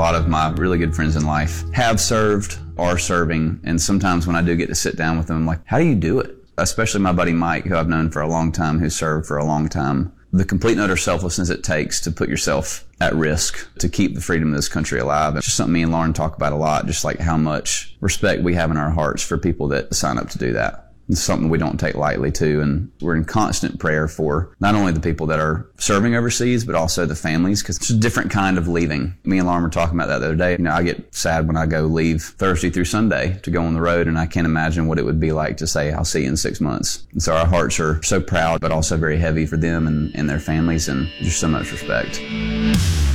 lot of my really good friends in life have served, are serving, and sometimes when I do get to sit down with them, I'm like, how do you do it? Especially my buddy Mike, who I've known for a long time, who served for a long time. The complete and utter selflessness it takes to put yourself at risk to keep the freedom of this country alive. It's just something me and Lauren talk about a lot, just like how much respect we have in our hearts for people that sign up to do that. It's something we don't take lightly too, and we're in constant prayer for not only the people that are serving overseas, but also the families, because it's a different kind of leaving. Me and Lauren were talking about that the other day. I get sad when I go leave Thursday through Sunday to go on the road, and I can't imagine what it would be like to say, I'll see you in 6 months. And so our hearts are so proud, but also very heavy for them and their families, and just so much respect.